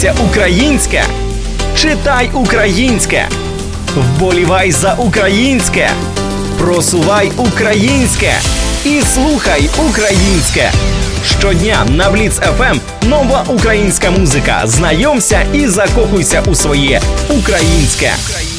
Закохуйся українське. Читай українське. Вболівай за українське. Просувай українське. І слухай українське. Щодня на Бліц FM нова українська музика. Знайомся і закохуйся у своє українське.